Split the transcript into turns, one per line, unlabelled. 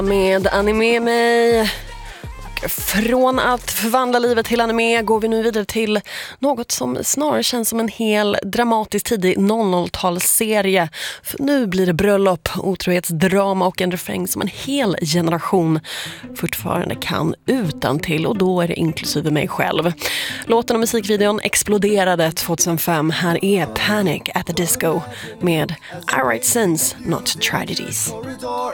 Med Anime mig. Från att förvandla livet till anime går vi nu vidare till något som snarare känns som en hel dramatisk tidig 00-talsserie. För nu blir det bröllop, otrohetsdrama och en refräng som en hel generation fortfarande kan utantill, och då är det inklusive mig själv. Låten och musikvideon exploderade 2005. Här är Panic at the Disco med I Write Sins, Not Tragedies.